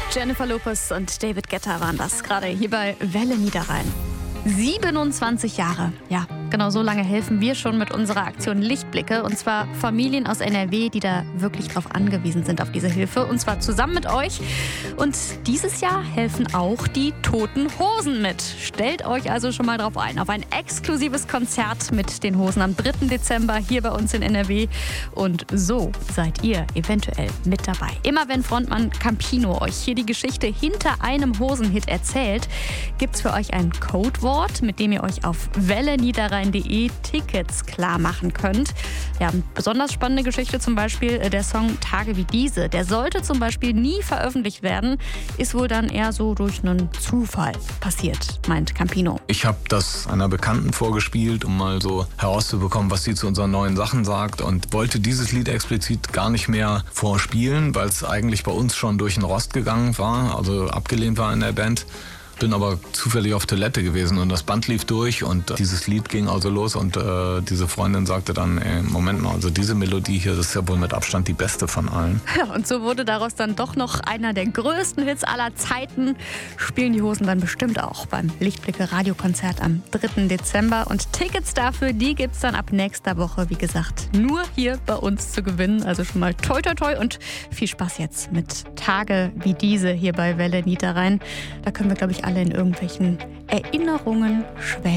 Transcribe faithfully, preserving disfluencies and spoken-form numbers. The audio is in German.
Jennifer Lopez und David Guetta waren das gerade hier bei Welle Niederrhein. siebenundzwanzig Jahre, ja, genau so lange helfen wir schon mit unserer Aktion Lichtblicke. Und zwar Familien aus N R W, die da wirklich drauf angewiesen sind, auf diese Hilfe. Und zwar zusammen mit euch. Und dieses Jahr helfen auch die Toten Hosen mit. Stellt euch also schon mal drauf ein, auf ein exklusives Konzert mit den Hosen am dritten Dezember hier bei uns in N R W. Und so seid ihr eventuell mit dabei. Immer wenn Frontmann Campino euch hier die Geschichte hinter einem Hosenhit erzählt, gibt's für euch ein Codewort, mit dem ihr euch auf welle niederrhein punkt de Tickets klar machen könnt. Ja, besonders spannende Geschichte zum Beispiel der Song Tage wie diese. Der sollte zum Beispiel nie veröffentlicht werden, ist wohl dann eher so durch einen Zufall passiert, meint Campino. Ich habe das einer Bekannten vorgespielt, um mal so herauszubekommen, was sie zu unseren neuen Sachen sagt, und wollte dieses Lied explizit gar nicht mehr vorspielen, weil es eigentlich bei uns schon durch den Rost gegangen war, also abgelehnt war in der Band. Bin aber zufällig auf Toilette gewesen und das Band lief durch und dieses Lied ging also los und äh, diese Freundin sagte dann, ey, Moment mal, also diese Melodie hier, das ist ja wohl mit Abstand die beste von allen. Ja, und so wurde daraus dann doch noch einer der größten Hits aller Zeiten. Spielen die Hosen dann bestimmt auch beim Lichtblicke Radiokonzert am dritten Dezember. Und Tickets dafür, die gibt's dann ab nächster Woche, wie gesagt, nur hier bei uns zu gewinnen. Also schon mal toi toi toi und viel Spaß jetzt mit Tage wie diese hier bei Welle Niederrhein. Da können wir, glaube ich, alle in irgendwelchen Erinnerungen schwelgen.